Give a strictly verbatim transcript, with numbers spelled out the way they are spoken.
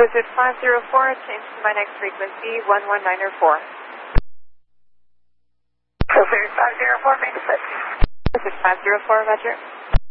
Blizzard five zero four, change to my next frequency, one one nine four. Blizzard five zero four, make a switch. Blizzard five zero four, roger.